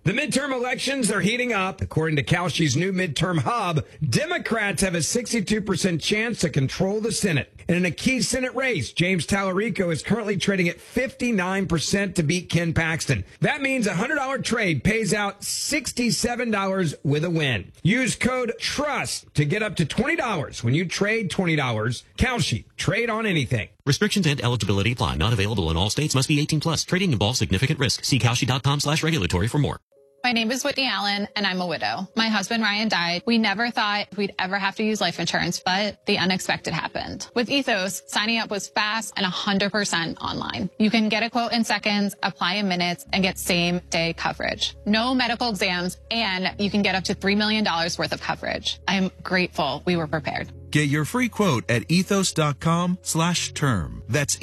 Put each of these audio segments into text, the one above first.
The midterm elections are heating up. According to Kalshi's new midterm hub, Democrats have a 62% chance to control the Senate. And in a key Senate race, James Tallarico is currently trading at 59% to beat Ken Paxton. That means a $100 trade pays out $67 with a win. Use code TRUST to get up to $20 when you trade $20. Kalshi, trade on anything. Restrictions and eligibility apply. Not available in all states. Must be 18 plus. Trading involves significant risk. See Kalshi.com/regulatory for more. My name is Whitney Allen, and I'm a widow. My husband, Ryan, died. We never thought we'd ever have to use life insurance, but the unexpected happened. With Ethos, signing up was fast and 100% online. You can get a quote in seconds, apply in minutes, and get same-day coverage. No medical exams, and you can get up to $3 million worth of coverage. I am grateful we were prepared. Get your free quote at ethos.com/term. That's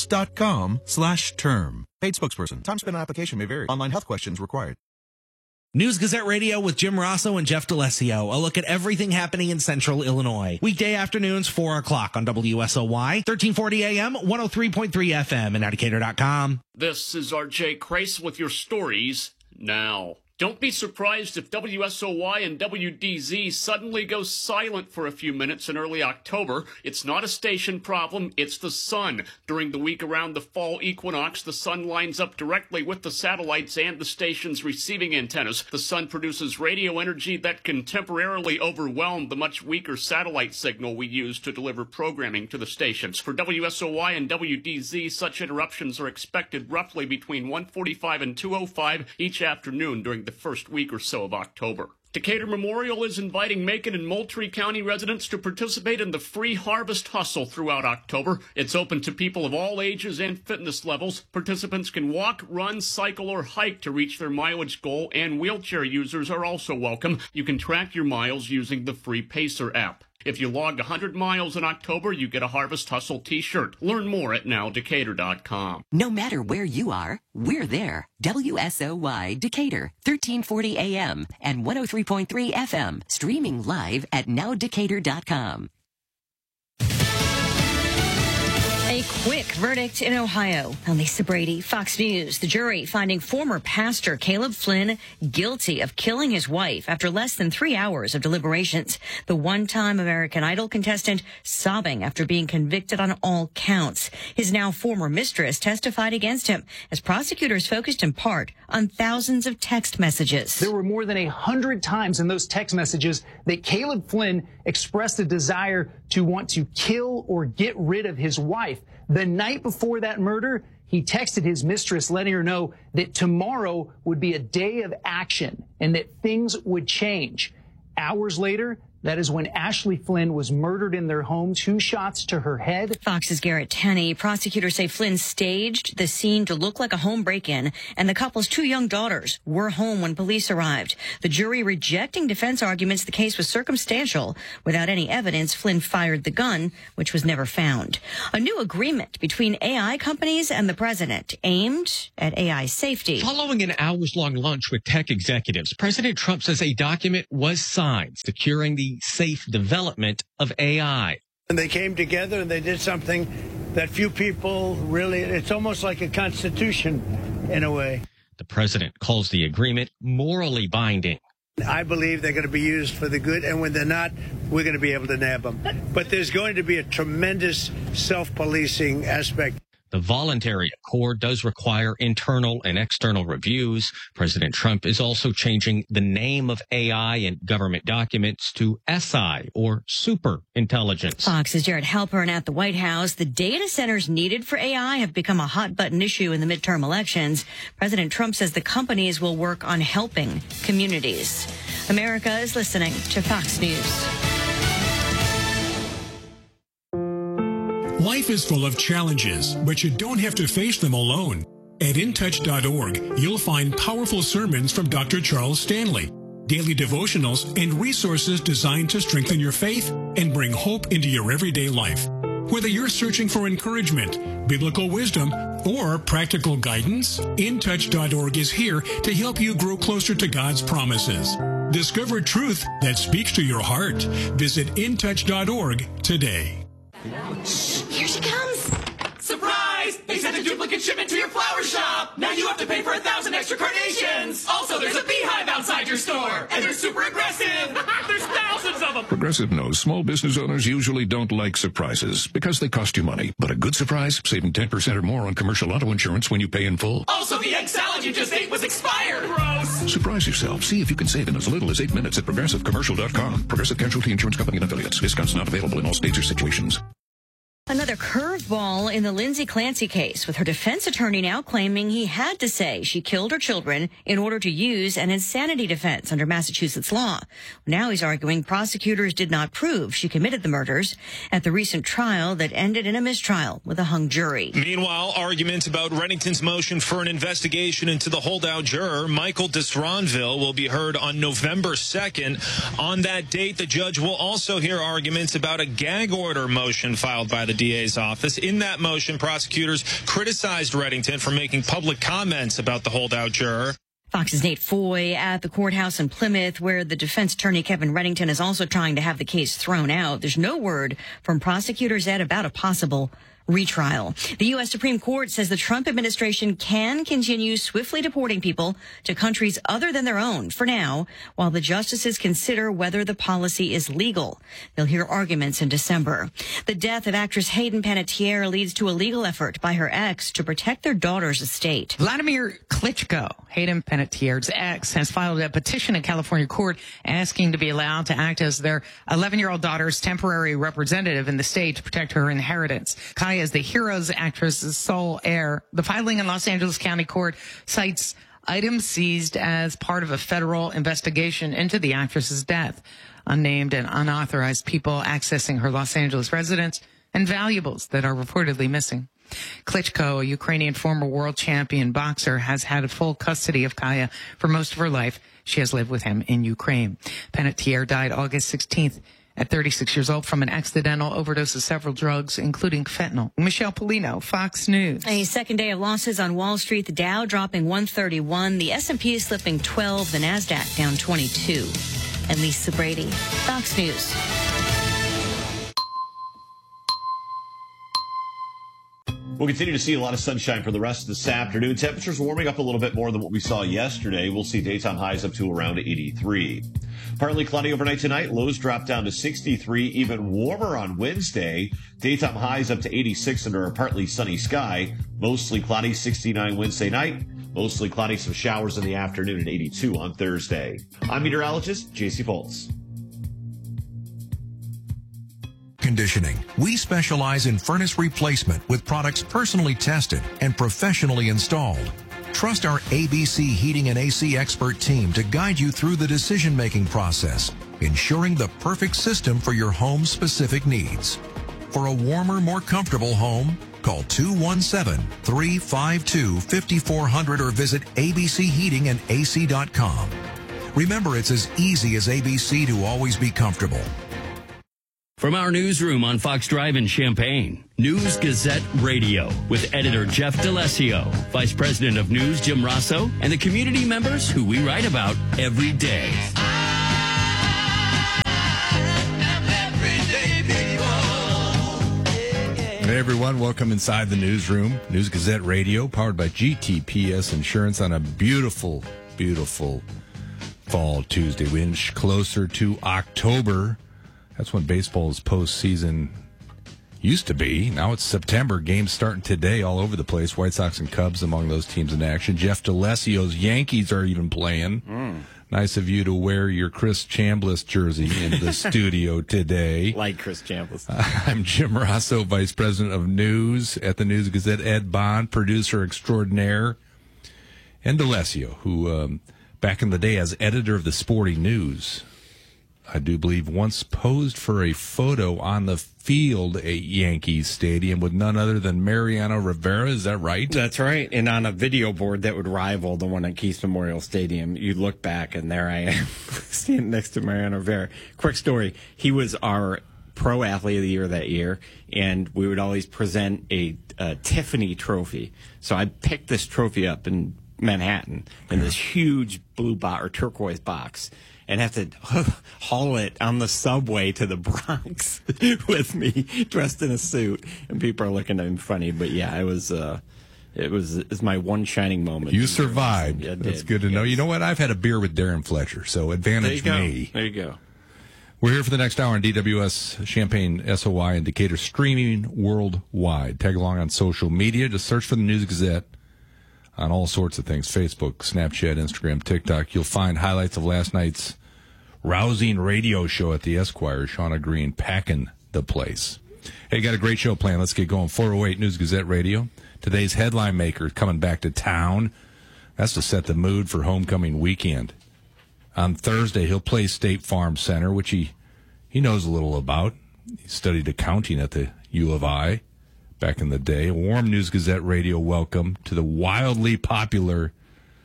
ethos.com/term. Paid spokesperson. Time spent on application may vary. Online health questions required. News Gazette Radio with Jim Rosso and Jeff D'Alessio. A look at everything happening in Central Illinois. Weekday afternoons, 4 o'clock on WSOY, 1340 AM, 103.3 FM, and Decatur.com. This is RJ Crace with your stories now. Don't be surprised if WSOY and WDZ suddenly go silent for a few minutes in early October. It's not a station problem, it's the sun. During the week around the fall equinox, the sun lines up directly with the satellites and the station's receiving antennas. The sun produces radio energy that can temporarily overwhelm the much weaker satellite signal we use to deliver programming to the stations. For WSOY and WDZ, such interruptions are expected roughly between 1:45 and 2:05 each afternoon during the first week or so of October. Decatur Memorial is inviting Macon and Moultrie County residents to participate in the free harvest hustle throughout October. It's open to people of all ages and fitness levels. Participants can walk, run, cycle, or hike to reach their mileage goal, and wheelchair users are also welcome. You can track your miles using the free Pacer app. If you log 100 miles in October, you get a Harvest Hustle t-shirt. Learn more at nowdecatur.com. No matter where you are, we're there. WSOY Decatur, 1340 AM and 103.3 FM. Streaming live at nowdecatur.com. A quick verdict in Ohio. I'm Lisa Brady, Fox News. The jury finding former pastor Caleb Flynn guilty of killing his wife after less than 3 hours of deliberations. The one-time American Idol contestant sobbing after being convicted on all counts. His now former mistress testified against him as prosecutors focused in part on thousands of text messages. There were more than 100 times in those text messages that Caleb Flynn expressed a desire to want to kill or get rid of his wife. The night before that murder, he texted his mistress letting her know that tomorrow would be a day of action and that things would change. Hours later, that is when Ashley Flynn was murdered in their home, 2 shots to her head. Fox's Garrett Tenney. Prosecutors say Flynn staged the scene to look like a home break-in, and the couple's 2 young daughters were home when police arrived. The jury rejecting defense arguments the case was circumstantial. Without any evidence, Flynn fired the gun, which was never found. A new agreement between AI companies and the president aimed at AI safety. Following an hours-long lunch with tech executives, President Trump says a document was signed securing the safe development of AI. And they came together and they did something that few people really, it's almost like a constitution in a way. The president calls the agreement morally binding. I believe they're going to be used for the good, and when they're not, we're going to be able to nab them. But there's going to be a tremendous self-policing aspect. The voluntary accord does require internal and external reviews. President Trump is also changing the name of AI in government documents to SI, or super intelligence. Fox's Jared Halpern at the White House. The data centers needed for AI have become a hot-button issue in the midterm elections. President Trump says the companies will work on helping communities. America is listening to Fox News. Life is full of challenges, but you don't have to face them alone. At intouch.org, you'll find powerful sermons from Dr. Charles Stanley, daily devotionals, and resources designed to strengthen your faith and bring hope into your everyday life. Whether you're searching for encouragement, biblical wisdom, or practical guidance, intouch.org is here to help you grow closer to God's promises. Discover truth that speaks to your heart. Visit intouch.org today. Here she comes! Surprise! They sent a a duplicate shipment to your flower shop. Now you have to pay for 1,000 extra carnations. Also, there's a beehive outside your store, and they're super aggressive. There's thousands of them. Progressive knows small business owners usually don't like surprises because they cost you money. But a good surprise, saving 10% or more on commercial auto insurance when you pay in full. Also, the egg salad you just ate was expired. Gross. Surprise yourself. See if you can save in as little as 8 minutes at progressivecommercial.com. Progressive Casualty Insurance Company and affiliates. Discounts not available in all states or situations. Another curveball in the Lindsay Clancy case, with her defense attorney now claiming he had to say she killed her children in order to use an insanity defense under Massachusetts law. Now he's arguing prosecutors did not prove she committed the murders at the recent trial that ended in a mistrial with a hung jury. Meanwhile, arguments about Reddington's motion for an investigation into the holdout juror, Michael Destronville, will be heard on November 2nd. On that date, the judge will also hear arguments about a gag order motion filed by the DA's office. In that motion, prosecutors criticized Reddington for making public comments about the holdout juror. Fox's Nate Foy at the courthouse in Plymouth, where the defense attorney Kevin Reddington is also trying to have the case thrown out. There's no word from prosecutors yet about a possible retrial. The U.S. Supreme Court says the Trump administration can continue swiftly deporting people to countries other than their own for now, while the justices consider whether the policy is legal. They'll hear arguments in December. The death of actress Hayden Panettiere leads to a legal effort by her ex to protect their daughter's estate. Vladimir Klitschko, Hayden Panettiere's ex, has filed a petition in California court asking to be allowed to act as their 11-year-old daughter's temporary representative in the state to protect her inheritance. Kaya is the Heroes actress's sole heir. The filing in Los Angeles County Court cites items seized as part of a federal investigation into the actress's death, unnamed and unauthorized people accessing her Los Angeles residence, and valuables that are reportedly missing. Klitschko, a Ukrainian former world champion boxer, has had full custody of Kaya for most of her life. She has lived with him in Ukraine. Panettiere died August 16th. At 36 years old from an accidental overdose of several drugs, including fentanyl. Michelle Polino, Fox News. A second day of losses on Wall Street. The Dow dropping 131. The S&P is slipping 12. The NASDAQ down 22. And Lisa Brady, Fox News. We'll continue to see a lot of sunshine for the rest of this afternoon. Temperatures warming up a little bit more than what we saw yesterday. We'll see daytime highs up to around 83. Partly cloudy overnight tonight. Lows drop down to 63. Even warmer on Wednesday. Daytime highs up to 86 under a partly sunny sky. Mostly cloudy, 69 Wednesday night. Mostly cloudy, some showers in the afternoon at 82 on Thursday. I'm meteorologist J.C. Foltz. Conditioning. We specialize in furnace replacement with products personally tested and professionally installed. Trust our ABC Heating and AC expert team to guide you through the decision-making process, ensuring the perfect system for your home-specific needs. For a warmer, more comfortable home, call 217-352-5400 or visit abcheatingandac.com. Remember, it's as easy as ABC to always be comfortable. From our newsroom on Fox Drive in Champaign, News Gazette Radio with editor Jeff D'Alessio, Vice President of News Jim Rosso, and the community members who we write about every day. Hey everyone, welcome inside the newsroom. News Gazette Radio, powered by GTPS Insurance on a beautiful, beautiful fall Tuesday. We inch closer to October. That's when baseball's postseason used to be. Now it's September. Games starting today all over the place. White Sox and Cubs among those teams in action. Jeff D'Alessio's Yankees are even playing. Nice of you to wear your Chris Chambliss jersey in the studio today. Like Chris Chambliss. I'm Jim Rosso, Vice President of News at the News Gazette. Ed Bond, producer extraordinaire. And D'Alessio, who back in the day as editor of the Sporting News, I do believe once posed for a photo on the field at Yankees Stadium with none other than Mariano Rivera. Is that right? That's right. And on a video board that would rival the one at Keith Memorial Stadium, you look back and there I am standing next to Mariano Rivera. Quick story. He was our Pro Athlete of the Year that year, and we would always present a Tiffany trophy. So I picked this trophy up in Manhattan in this huge blue box or turquoise box, and have to haul it on the subway to the Bronx with me dressed in a suit, and people are looking at me funny. But yeah, it was It's my one shining moment. You survived. I That's did. good to know. You know what? I've had a beer with Darren Fletcher, so advantage me. There you go. We're here for the next hour on DWS Champaign SOY and Decatur, streaming worldwide. Tag along on social media. Just search for the News Gazette on all sorts of things, Facebook, Snapchat, Instagram, TikTok. You'll find highlights of last night's rousing radio show at the Esquire. Shauna Green packing the place. Hey, got a great show planned. Let's get going. 408 News Gazette Radio. Today's headline maker coming back to town. That's to set the mood for homecoming weekend. On Thursday, he'll play State Farm Center, which he knows a little about. He studied accounting at the U of I back in the day. Warm News Gazette Radio welcome to the wildly popular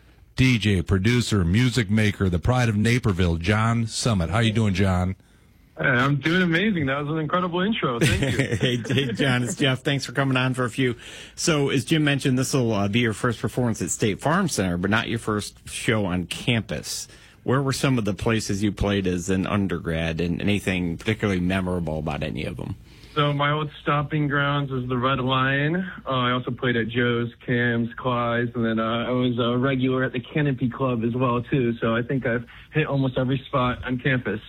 DJ, producer, music maker, the pride of Naperville, John Summit. How you doing, John? I'm doing amazing. That was an incredible intro. Thank you. Hey, John, it's Jeff. Thanks for coming on for a few. So, as Jim mentioned, this will be your first performance at State Farm Center, but not your first show on campus. Where were some of the places you played as an undergrad, and anything particularly memorable about any of them? So my old stomping grounds was the Red Lion. I also played at Joe's, Cam's, Clyde's, and then I was a regular at the Canopy Club as well, too. So I think I've hit almost every spot on campus.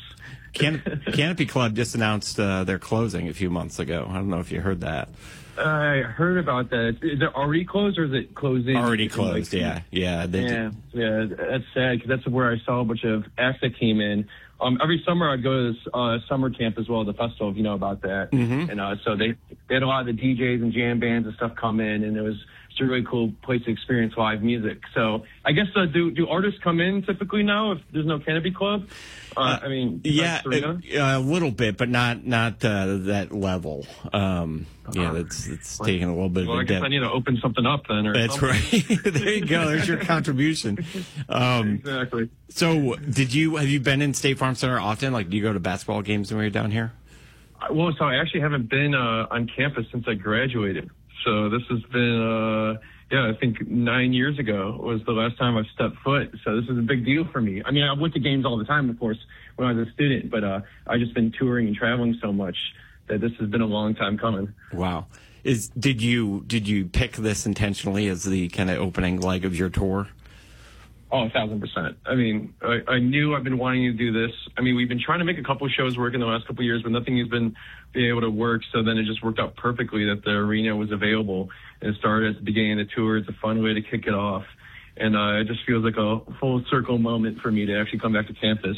Canopy Club just announced their closing a few months ago. I don't know if you heard that. I heard about that. Is it already closed or is it closing? Already closed, yeah. Yeah, that's sad because that's where I saw a bunch of acts that came in. Every summer I'd go to this summer camp as well, the festival, if you know about that. Mm-hmm. And so they had a lot of the DJs and jam bands and stuff come in, and it was just a really cool place to experience live music. So I guess do artists come in typically now if there's no Canopy Club? I mean, yeah, a little bit, but not that level. Yeah, it's taking a little bit of a I guess dip. I need to open something up then. That's something. right. There you go. There's your contribution. Exactly. So, have you been in State Farm Center often? Like, do you go to basketball games when you're down here? Well, so I actually haven't been on campus since I graduated. So this has been, I think 9 years ago was the last time I've stepped foot. So this is a big deal for me. I mean, I went to games all the time, of course, when I was a student, but I've just been touring and traveling so much that this has been a long time coming. Wow. Did you pick this intentionally as the kind of opening leg of your tour? Oh, 1,000%. I mean, I knew I've been wanting to do this. I mean, we've been trying to make a couple of shows work in the last couple of years, but nothing has been able to work. So then it just worked out perfectly that the arena was available and it started at the beginning of the tour. It's a fun way to kick it off. And it just feels like a full circle moment for me to actually come back to campus.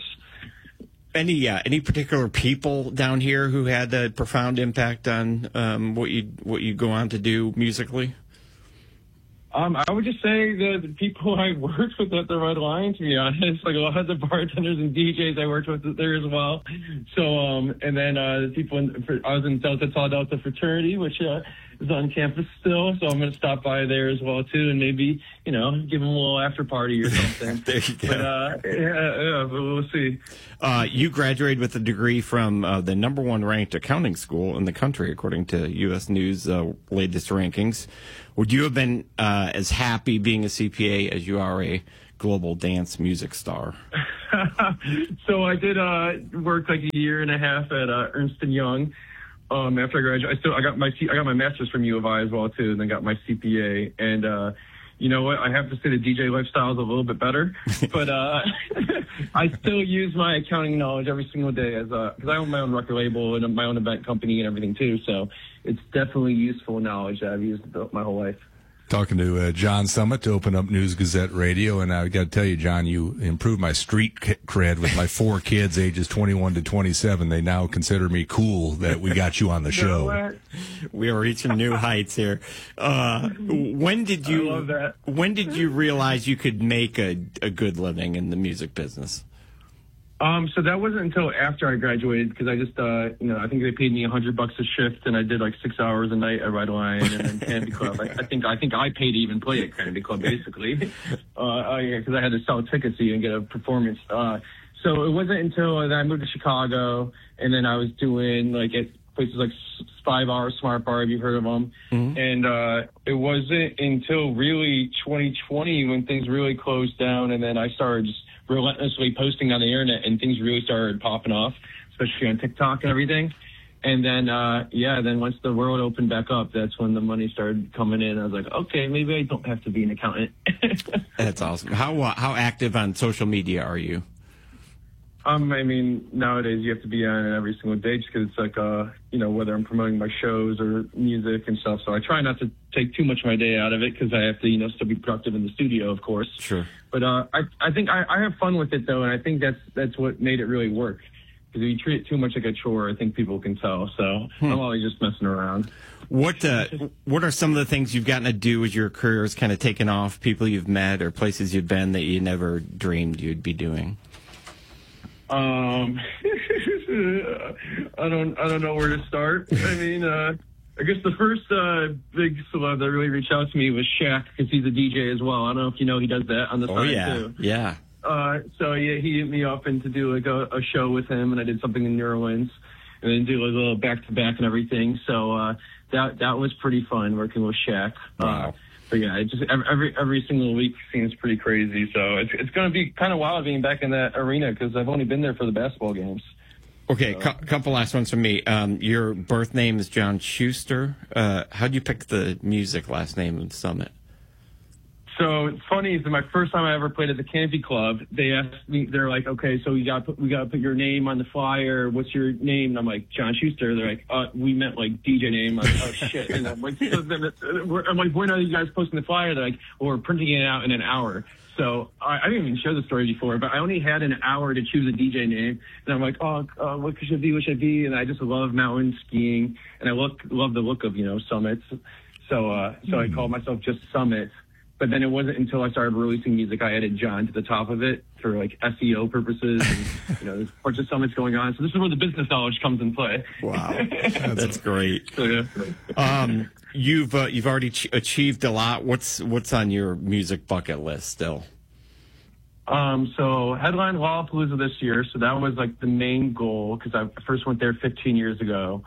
Any particular people down here who had a profound impact on what you go on to do musically? I would just say the people I worked with at the Red Lion, to be honest, like a lot of the bartenders and DJs I worked with there as well. So, and then the people I was in Delta Tau Delta fraternity, which is on campus still. So I'm going to stop by there as well too, and maybe give them a little after party or something. There you go. But we'll see. You graduated with a degree from the #1 ranked accounting school in the country, according to U.S. News' latest rankings. Would you have been as happy being a CPA as you are a global dance music star? So I did work like a year and a half at Ernst & Young. After I graduated, I got my master's from U of I as well too, and then got my CPA. And you know what? I have to say the DJ lifestyle is a little bit better, but I still use my accounting knowledge every single day because I own my own record label and my own event company and everything too. So it's definitely useful knowledge that I've used my whole life. Talking to John Summit to open up News Gazette Radio, and I got to tell you, John, you improved my street cred with my 4 kids, ages 21 to 27. They now consider me cool that we got you on the show. We are reaching new heights here. When did you? I love that. When did you realize you could make a good living in the music business? So that wasn't until after I graduated because I just, I think they paid me $100 a shift and I did like 6 hours a night at Red Lion and then Canopy Club. I think I paid to even play at Canopy Club basically, because I had to sell tickets so you can get a performance. So it wasn't until I moved to Chicago and then I was doing like at places like 5 Hour Smart Bar, have you heard of them? Mm-hmm. And it wasn't until really 2020 when things really closed down and then I started just relentlessly posting on the internet and things really started popping off, especially on TikTok and everything. And then, then once the world opened back up, that's when the money started coming in. I was like, okay, maybe I don't have to be an accountant. That's awesome. How active on social media are you? I mean, nowadays you have to be on it every single day just because it's like, whether I'm promoting my shows or music and stuff. So I try not to take too much of my day out of it because I have to, still be productive in the studio, of course. Sure. But I think I have fun with it, though, and I think that's what made it really work. Because if you treat it too much like a chore, I think people can tell. So I'm always just messing around. What are some of the things you've gotten to do as your career has kind of taken off? People you've met or places you've been that you never dreamed you'd be doing? I don't know where to start. I mean, I guess the first big celeb that really reached out to me was Shaq because he's a DJ as well. I don't know if you know he does that on the side too. Yeah. So he hit me up and to do like a show with him, and I did something in New Orleans, and then do like a little back to back and everything. So that was pretty fun working with Shaq. Wow. But yeah, it just every single week seems pretty crazy. So it's going to be kind of wild being back in that arena because I've only been there for the basketball games. Okay, couple last ones from me. Your birth name is John Schuster. How'd you pick the music last name of Summit? So it's funny is that my first time I ever played at the Canopy Club, they asked me, they're like, okay, so we got to put your name on the flyer. What's your name? And I'm like, John Schuster. They're like, we meant like DJ name. I'm like, oh shit. And I'm like, when are you guys posting the flyer? They're like, well, we're printing it out in an hour. So I didn't even share the story before, but I only had an hour to choose a DJ name. And I'm like, what should it be? And I just love mountain skiing, and I love the look of, Summits. So I called myself just Summit. But then it wasn't until I started releasing music I added John to the top of it for like SEO purposes. And, there's a bunch of summits going on. So this is where the business knowledge comes in play. Wow, that's great. So, yeah. You've already achieved a lot. What's on your music bucket list still? So headline Lollapalooza this year. So that was like the main goal because I first went there 15 years ago.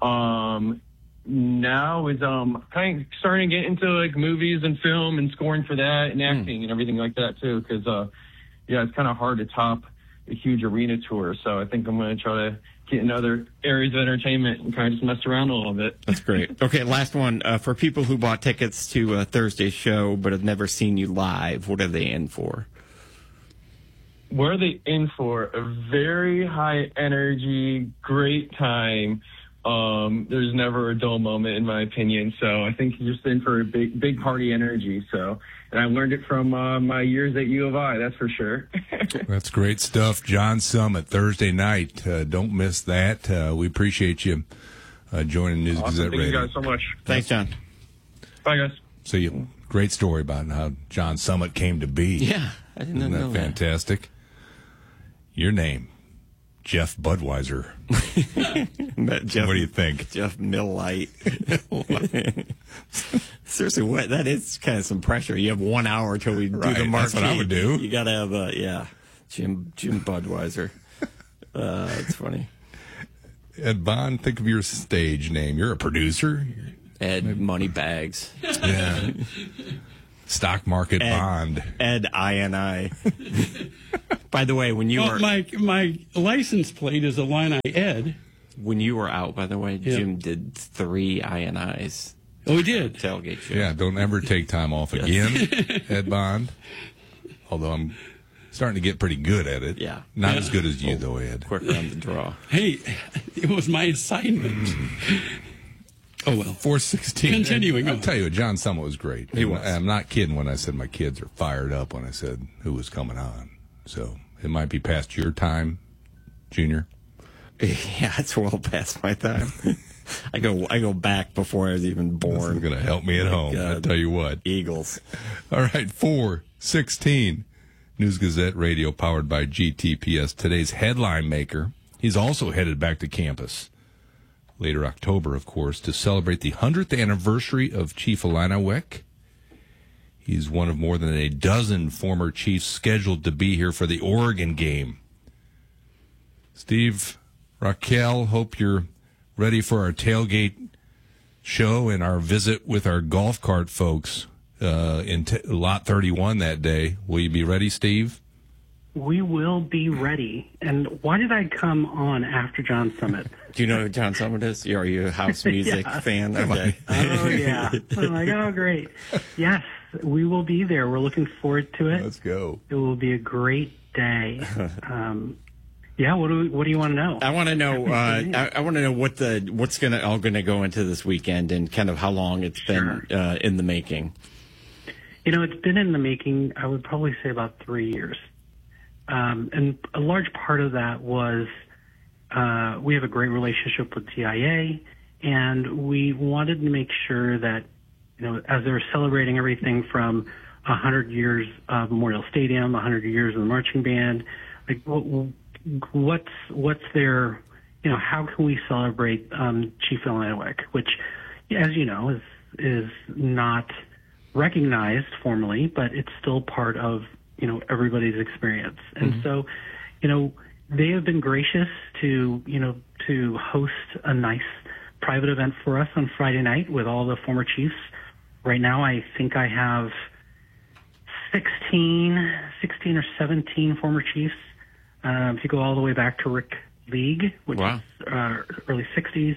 Now is kind of starting to get into like movies and film and scoring for that and acting and everything like that too because it's kind of hard to top a huge arena tour, so I think I'm going to try to get in other areas of entertainment and kind of just mess around a little bit. That's great. Okay, last one. For people who bought tickets to Thursday's show but have never seen you live, what are they in for? What are they in for? A very high energy, great time. There's never a dull moment in my opinion. So I think you're just in for a big party energy. So, and I learned it from my years at U of I, that's for sure. That's great stuff. John Summit, Thursday night. Don't miss that. We appreciate you joining News Gazette Radio. Thank you guys so much. Thanks, John. Bye, guys. So great story about how John Summit came to be. Yeah, I didn't know that. Fantastic. Your name. Jeff Budweiser. Jeff, what do you think? Jeff Millite. Seriously, what? That is kind of some pressure. You have 1 hour till we do the marquee. That's what I would do. You got to have, Jim Budweiser. It's funny. Ed Bond, think of your stage name. You're a producer. Ed Moneybags. Yeah. Stock Market Bond. Ed I. By the way, when you were... My license plate is Illini Ed. When you were out, by the way, Jim did 3 INIs. Oh, he did? Tailgate show. Yeah, don't ever take time off again, Ed Bond. Although I'm starting to get pretty good at it. Yeah. Not as good as you, though, Ed. Quicker on the draw. Hey, it was my assignment. Oh, well. 416. Continuing on. I'll tell you, John Summit was great. He was. I'm not kidding when I said my kids are fired up when I said who was coming on. So it might be past your time, Junior. Yeah, it's well past my time. I go back before I was even born. This is going to help me at home. I'll tell you what. Eagles. All right, 416. News Gazette Radio powered by GTPS. Today's headline maker. He's also headed back to campus later October, of course, to celebrate the 100th anniversary of Chief Illini Weck. He's one of more than a dozen former Chiefs scheduled to be here for the Oregon game. Steve, Raquel, hope you're ready for our tailgate show and our visit with our golf cart folks in Lot 31 that day. Will you be ready, Steve? We will be ready. And why did I come on after John Summit? Do you know who John Summit is? Are you a house music fan? Okay. Oh, yeah. I'm like, oh, great. Yes, we will be there. We're looking forward to it. Let's go. It will be a great day. Yeah, what do you want to know? I want to know. I want to know what's gonna go into this weekend and kind of how long it's been in the making. It's been in the making. I would probably say about 3 years. And a large part of that was we have a great relationship with TIA, and we wanted to make sure that, as they're celebrating everything from 100 years of Memorial Stadium, 100 years of the marching band, like what's their, how can we celebrate Chief Illiniwek, which, as you know, is not recognized formally, but it's still part of everybody's experience. And so, they have been gracious to host a nice private event for us on Friday night with all the former chiefs. Right now, I think I have 16 or 17 former chiefs. If you go all the way back to Rick League, which is early 60s,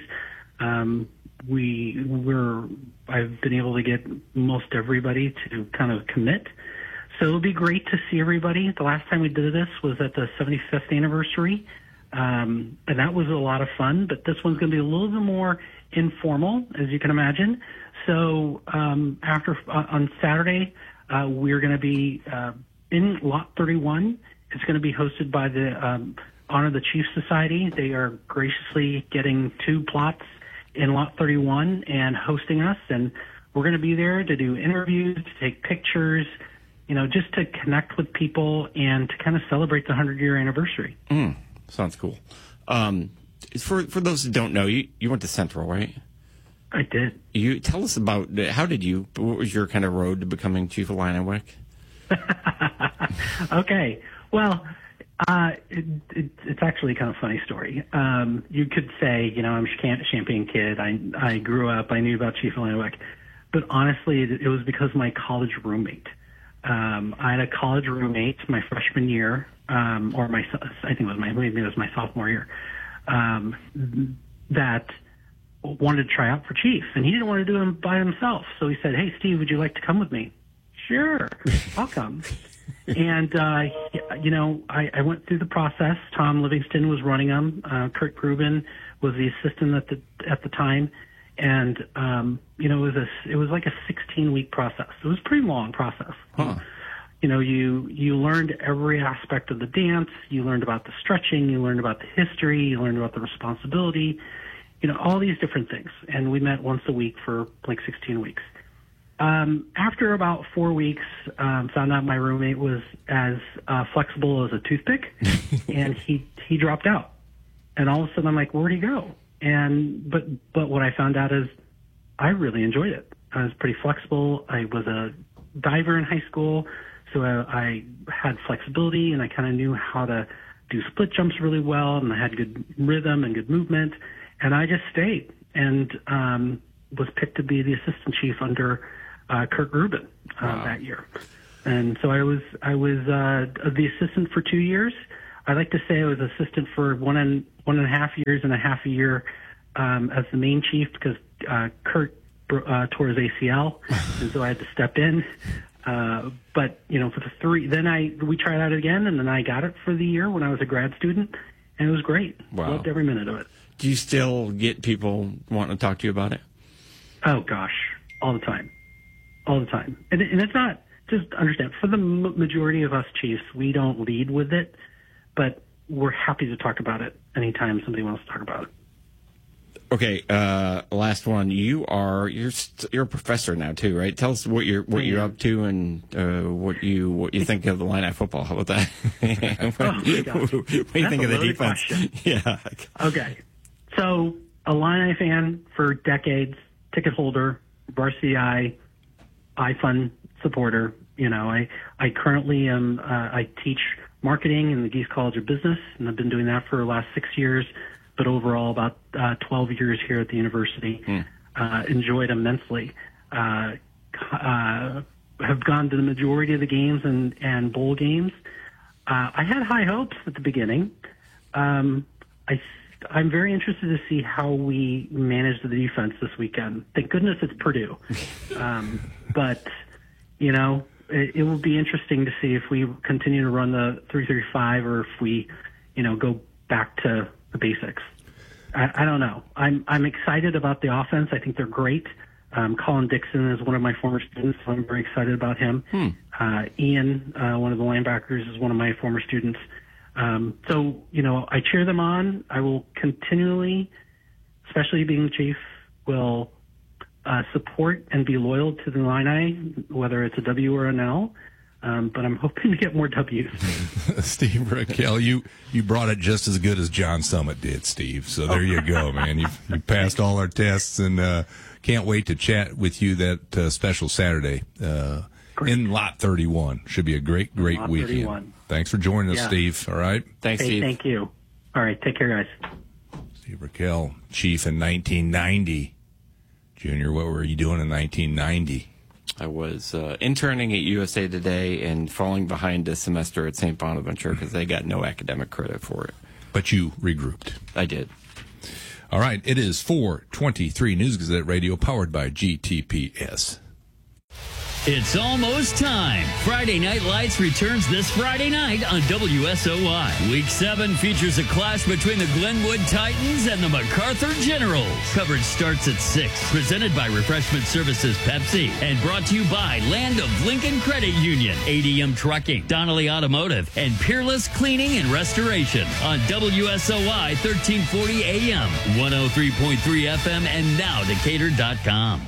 I've been able to get most everybody to kind of commit. So it'll be great to see everybody. The last time we did this was at the 75th anniversary, and that was a lot of fun. But this one's going to be a little bit more informal, as you can imagine. So on Saturday, we're going to be in Lot 31. It's going to be hosted by the Honor the Chief Society. They are graciously getting 2 plots in Lot 31 and hosting us, and we're going to be there to do interviews, to take pictures, just to connect with people and to kind of celebrate the 100-year anniversary. Sounds cool. For those who don't know, you went to Central, right? I did. You tell us about what was your kind of road to becoming Chief Illiniwek? Okay. Well, it's actually kind of a funny story. You could say, I'm a Champaign kid. I grew up, I knew about Chief Illiniwek. But honestly, it was because of my college roommate. I had a college roommate my freshman year, I think maybe it was my sophomore year, that wanted to try out for chief, and he didn't want to do it by himself. So he said, "Hey, Steve, would you like to come with me?" Sure, I'll come. And I went through the process. Tom Livingston was running them. Kurt Grubin was the assistant at the time. And, it was like a 16-week process. It was a pretty long process. Huh. You learned every aspect of the dance. You learned about the stretching. You learned about the history. You learned about the responsibility, all these different things. And we met once a week for like 16 weeks. After about 4 weeks, found out my roommate was as flexible as a toothpick, and he dropped out. And all of a sudden, I'm like, where'd he go? But what I found out is I really enjoyed it. I was pretty flexible. I was a diver in high school, so I had flexibility, and I kind of knew how to do split jumps really well, and I had good rhythm and good movement, and I just stayed and was picked to be the assistant chief under Kurt Grubin that year. And so I was the assistant for 2 years. I like to say I was assistant for one and a half years and a half a year as the main chief because Kurt tore his ACL, and so I had to step in. But for the 3, then we tried out again, and then I got it for the year when I was a grad student, and it was great. Wow. Loved every minute of it. Do you still get people wanting to talk to you about it? Oh gosh, all the time. And it's not, just understand, for the majority of us chiefs, we don't lead with it, but we're happy to talk about it anytime somebody wants to talk about it. Okay, last one. You're a professor now too, right? Tell us what you're up to and what you think of the Illini football. How about that? What do you think of the defense? Question. Yeah. Okay, so Illini fan for decades, ticket holder, varsity iFund supporter. I currently am. I teach marketing in the Geese College of Business, and I've been doing that for the last 6 years. But overall, about 12 years here at the university. Enjoyed immensely. Have gone to the majority of the games and bowl games. I had high hopes at the beginning. I'm very interested to see how we manage the defense this weekend. Thank goodness it's Purdue. But, it will be interesting to see if we continue to run the 3-3-5 or if we, go back to the basics. I don't know. I'm excited about the offense. I think they're great. Colin Dixon is one of my former students, so I'm very excited about him. Ian, one of the linebackers, is one of my former students. So, I cheer them on. I will continually, especially being chief, will support and be loyal to the Illini, whether it's a W or an L. But I'm hoping to get more W's. Steve Raquel, you brought it just as good as John Summit did, Steve. So there you go, man. You passed all our tests, and can't wait to chat with you that special Saturday in Lot 31. Should be a great Lot weekend. 31. Thanks for joining us, Steve. All right? Thanks, Steve. Thank you. All right. Take care, guys. Steve Raquel, chief in 1990. Junior, what were you doing in 1990? I was interning at USA Today and falling behind a semester at St. Bonaventure because they got no academic credit for it. But you regrouped. I did. All right. It is 4:23 News Gazette Radio, powered by GTPS. It's almost time. Friday Night Lights returns this Friday night on WSOY. Week 7 features a clash between the Glenwood Titans and the MacArthur Generals. Coverage starts at 6. Presented by Refreshment Services Pepsi and brought to you by Land of Lincoln Credit Union, ADM Trucking, Donnelly Automotive, and Peerless Cleaning and Restoration on WSOY 1340 AM, 103.3 FM, and now Decatur.com.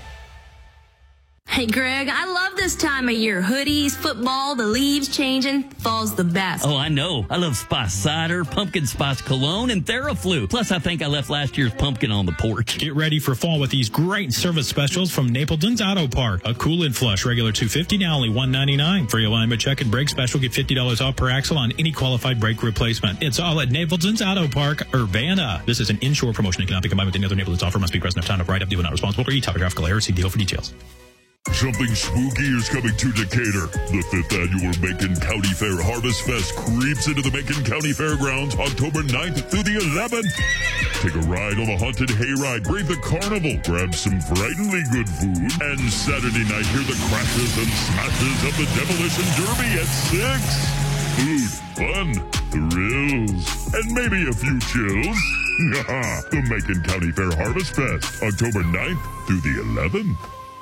Hey, Greg, I love this time of year. Hoodies, football, the leaves changing. Fall's the best. Oh, I know. I love spice cider, pumpkin spice cologne, and Theraflu. Plus, I think I left last year's pumpkin on the porch. Get ready for fall with these great service specials from Napleton's Auto Part. A Cool-In Flush, regular $250, now only $199. Free alignment check and brake special. Get $50 off per axle on any qualified brake replacement. It's all at Napleton's Auto Park, Urbana. This is an inshore promotion and cannot be combined with any other Napleton's offer. Must be present enough time to write up. Deal not responsible for e-topographical error. See deal for details. Something spooky is coming to Decatur. The 5th annual Macon County Fair Harvest Fest creeps into the Macon County Fairgrounds October 9th through the 11th. Take a ride on the haunted hayride, brave the carnival, grab some frighteningly good food, and Saturday night hear the crashes and smashes of the Demolition Derby at 6. Food, fun, thrills, and maybe a few chills. The Macon County Fair Harvest Fest, October 9th through the 11th.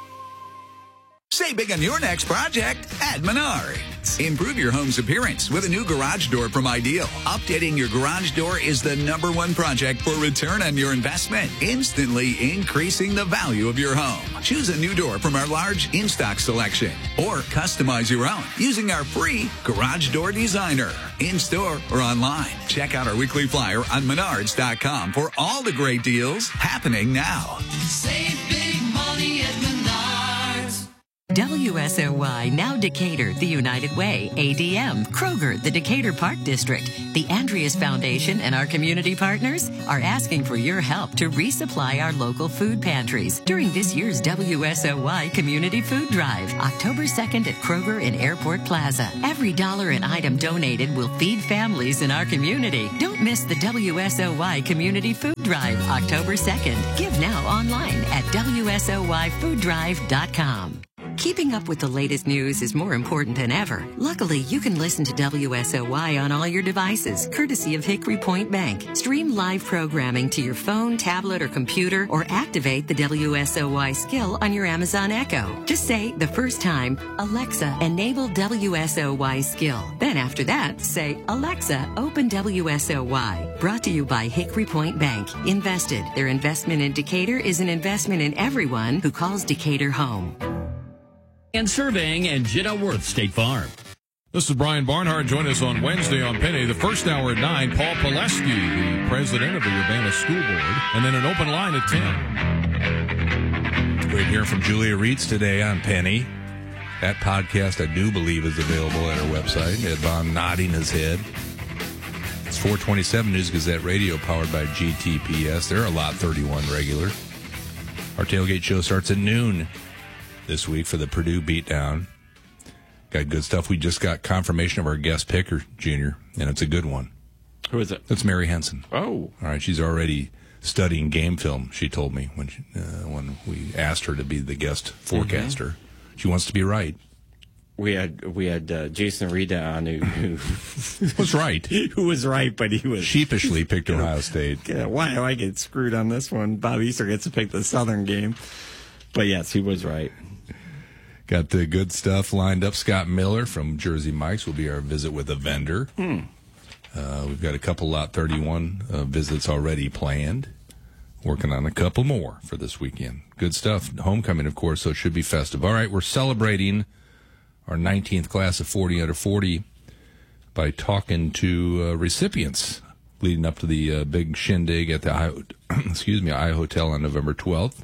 Save big on your next project at Menards. Improve your home's appearance with a new garage door from Ideal. Updating your garage door is the #1 project for return on your investment, instantly increasing the value of your home. Choose a new door from our large in-stock selection or customize your own using our free Garage Door Designer. In-store or online. Check out our weekly flyer on Menards.com for all the great deals happening now. Save big money at Menards. WSOY, now Decatur, the United Way, ADM, Kroger, the Decatur Park District, the Andreas Foundation, and our community partners are asking for your help to resupply our local food pantries during this year's WSOY Community Food Drive, October 2nd at Kroger in Airport Plaza. Every dollar an item donated will feed families in our community. Don't miss the WSOY Community Food Drive, October 2nd. Give now online at WSOYFoodDrive.com. Keeping up with the latest news is more important than ever. Luckily, you can listen to WSOY on all your devices, courtesy of Hickory Point Bank. Stream live programming to your phone, tablet, or computer, or activate the WSOY skill on your Amazon Echo. Just say the first time, Alexa, enable WSOY skill. Then after that, say, Alexa, open WSOY. Brought to you by Hickory Point Bank. Invested. Their investment in Decatur is an investment in everyone who calls Decatur home. And surveying and Jenna Worth State Farm. This is Brian Barnhart. Join us on Wednesday on Penny. The first hour at 9, Paul Pileski, the president of the Urbana School Board, and then an open line at 10. Great hearing from Julia Reitz today on Penny. That podcast, I do believe, is available at our website. Ed Vaughn nodding his head. It's 427 News Gazette Radio, powered by GTPS. They're a Lot 31 regular. Our tailgate show starts at noon this week for the Purdue beatdown. Got good stuff. We just got confirmation of our guest picker, Junior, and it's a good one. Who is it? It's Mary Henson. Oh. All right. She's already studying game film, she told me when we asked her to be the guest forecaster. Mm-hmm. She wants to be right. We had Jason Rita on who was right. Who was right, but he was sheepishly picked Ohio State. Why do I get screwed on this one? Bob Easter gets to pick the Southern game. But yes, he was right. Got the good stuff lined up. Scott Miller from Jersey Mike's will be our visit with a vendor. We've got a couple Lot 31 visits already planned. Working on a couple more for this weekend. Good stuff. Homecoming, of course, so it should be festive. All right, we're celebrating our 19th class of 40 under 40 by talking to recipients leading up to the big shindig at the I Hotel on November 12th.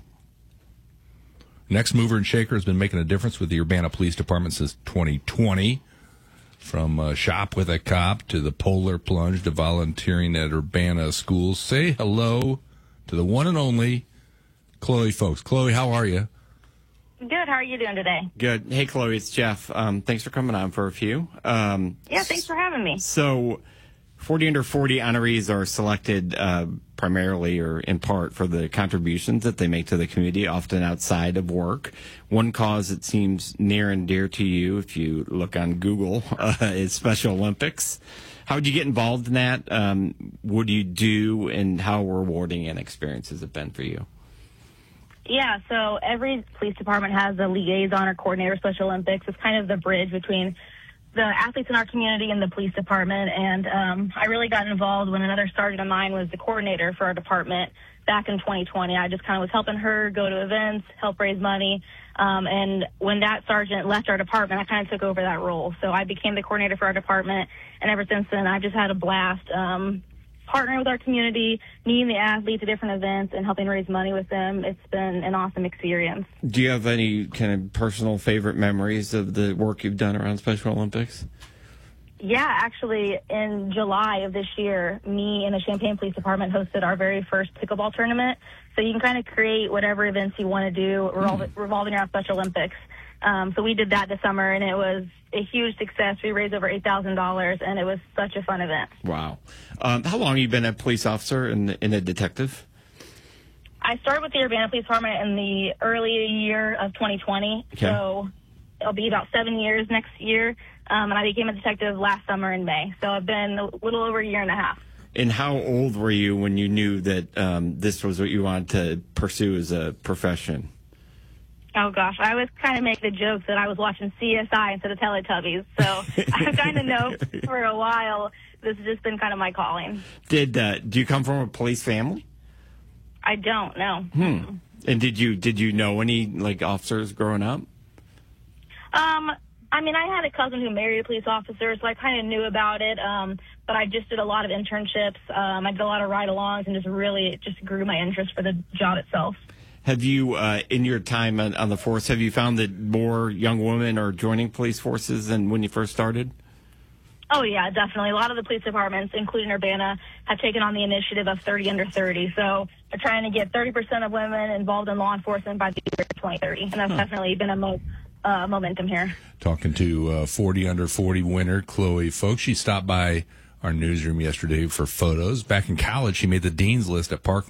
Next mover and shaker has been making a difference with the Urbana Police Department since 2020. From Shop with a Cop to the Polar Plunge to volunteering at Urbana schools. Say hello to the one and only Chloe Folks. Chloe, how are you? Good. How are you doing today? Good. Hey, Chloe, it's Jeff. Thanks for coming on for a few. Yeah, thanks for having me. So, 40 under 40 honorees are selected primarily or in part for the contributions that they make to the community, often outside of work. One cause that seems near and dear to you, if you look on Google, is Special Olympics. How did you get involved in that? What do you do, and how rewarding an experience has it been for you? Yeah, so every police department has a liaison or coordinator of Special Olympics. It's kind of the bridge between the athletes in our community and the police department. And I really got involved when another sergeant of mine was the coordinator for our department back in 2020. I just kind of was helping her go to events, help raise money. And when that sergeant left our department, I kind of took over that role. So I became the coordinator for our department. And ever since then, I've just had a blast partnering with our community, meeting the athletes at different events, and helping raise money with them. It's been an awesome experience. Do you have any kind of personal favorite memories of the work you've done around Special Olympics? Yeah, actually, in July of this year, me and the Champaign Police Department hosted our very first pickleball tournament. So you can kind of create whatever events you want to do revolving around Special Olympics. So we did that this summer, and it was a huge success. We raised over $8,000, and it was such a fun event. Wow. How long have you been a police officer and a detective? I started with the Urbana Police Department in the early year of 2020. Okay. So it'll be about 7 years next year. And I became a detective last summer in May. So I've been a little over a year and a half. And how old were you when you knew that this was what you wanted to pursue as a profession? Oh, gosh. I was kind of making the joke that I was watching CSI instead of Teletubbies. So I kind of know for a while this has just been kind of my calling. Do you come from a police family? I don't, no. And did you know any, officers growing up? I mean, I had a cousin who married a police officer, so I kind of knew about it. But I just did a lot of internships. I did a lot of ride-alongs, and it just grew my interest for the job itself. Have you, in your time on the force, have you found that more young women are joining police forces than when you first started? Oh, yeah, definitely. A lot of the police departments, including Urbana, have taken on the initiative of 30 under 30. So they're trying to get 30% of women involved in law enforcement by the year 2030. And that's definitely been a momentum here. Talking to 40 under 40 winner Chloe Folks. She stopped by our newsroom yesterday for photos. Back in college, she made the dean's list at Parkland